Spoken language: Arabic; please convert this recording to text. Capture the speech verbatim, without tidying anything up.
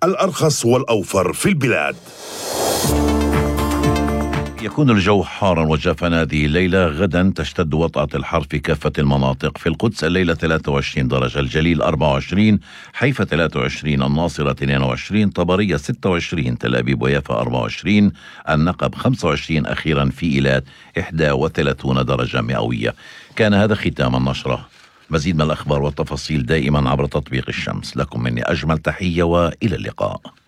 الأرخص والأوفر في البلاد. يكون الجو حارا وجافا هذه الليلة. غدا تشتد وطأة الحر في كافة المناطق. في القدس الليلة ثلاثة وعشرين درجة، الجليل أربعة وعشرين، حيفا ثلاثة وعشرين، الناصرة اثنين وعشرين، طبرية ستة وعشرين، تل أبيب ويافا أربعة وعشرين، النقب خمسة وعشرين، أخيرا في إيلات إحدى وثلاثين درجة مئوية. كان هذا ختام النشرة. مزيد من الأخبار والتفاصيل دائما عبر تطبيق الشمس. لكم مني أجمل تحية وإلى اللقاء.